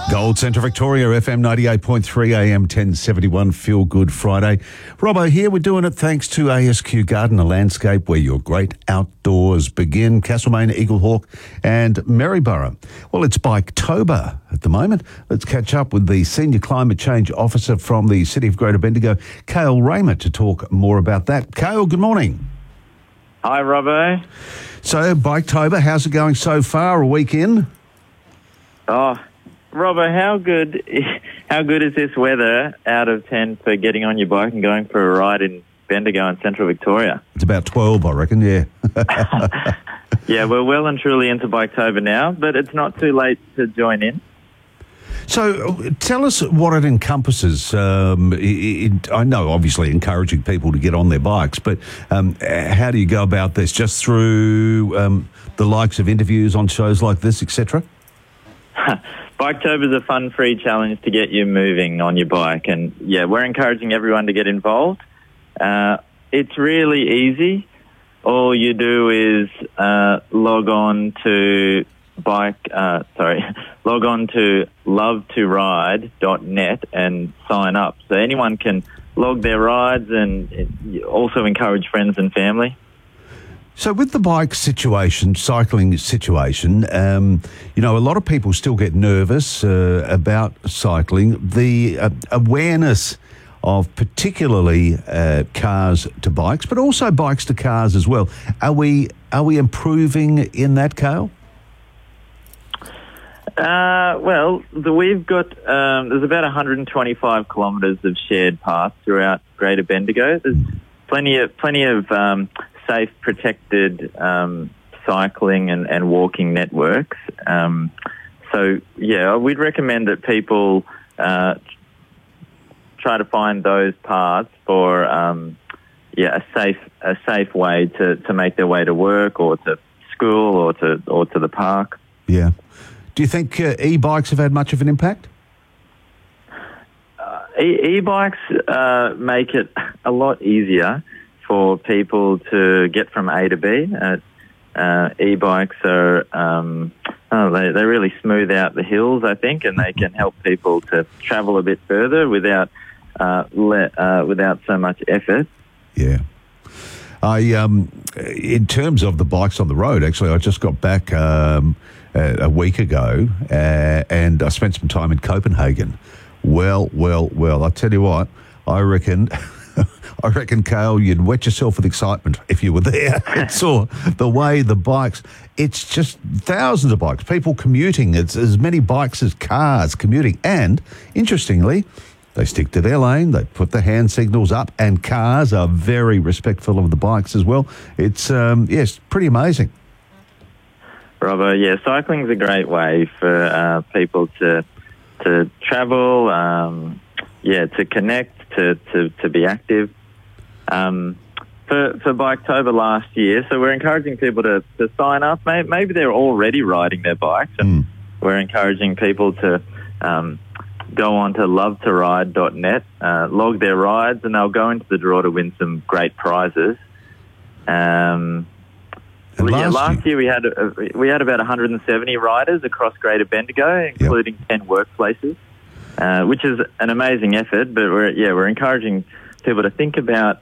Gold Centre Victoria, FM 98.3 AM 1071, Feel Good Friday. Robbo here, we're doing it thanks to ASQ Garden, a landscape where your great outdoors begin. Castlemaine, Eaglehawk and Maryborough. Well, it's Biketober at the moment. Let's catch up with the Senior Climate Change Officer from the City of Greater Bendigo, Cale Raymer, to talk more about that. Cale, good morning. Hi, Robbo. So, Biketober, how's it going so far, a week in? Oh, Robbo, how good is this weather out of 10 for getting on your bike and going for a ride in Bendigo in central Victoria? It's about 12, I reckon, yeah. Yeah, we're well and truly into Biketober now, but it's not too late to join in. So tell us what it encompasses. I know, obviously, encouraging people to get on their bikes, but how do you go about this? Just through the likes of interviews on shows like this, etc.? Biketober is a fun, free challenge to get you moving on your bike. And, yeah, we're encouraging everyone to get involved. It's really easy. All you do is log on to lovetoride.net and sign up. So anyone can log their rides and also encourage friends and family. So with the bike situation, cycling situation, a lot of people still get nervous about cycling. The awareness of particularly cars to bikes, but also bikes to cars as well. Are we improving in that, Cale? We've got there's about 125 kilometres of shared paths throughout Greater Bendigo. There's plenty of safe, protected cycling and walking networks. We'd recommend that people try to find those paths for a safe way to make their way to work or to school or to the park. Yeah. Do you think e-bikes have had much of an impact? E-bikes make it a lot easier for people to get from A to B. E-bikes are they really smooth out the hills, I think, and they can help people to travel a bit further without so much effort. Yeah. In terms of the bikes on the road, actually, I just got back a week ago and I spent some time in Copenhagen. Well, I tell you what, I reckon, Cale, you'd wet yourself with excitement if you were there and saw the way the bikes, it's just thousands of bikes, people commuting. It's as many bikes as cars commuting. And, interestingly, they stick to their lane, they put the hand signals up, and cars are very respectful of the bikes as well. It's, pretty amazing. Robbo, yeah, cycling's a great way for people to travel, to connect, to be active. For Biketober last year, so we're encouraging people to sign up. Maybe they're already riding their bikes, and we're encouraging people to go on to lovetoride.net, log their rides, and they'll go into the draw to win some great prizes. Last year we had about 170 riders across Greater Bendigo, including 10 workplaces, which is an amazing effort. But we're encouraging people to think about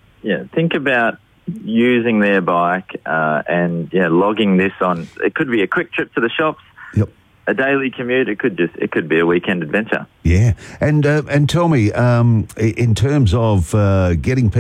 using their bike and logging this on. It could be a quick trip to the shops. Yep. A daily commute. It could be a weekend adventure. Yeah, and tell me, in terms of getting people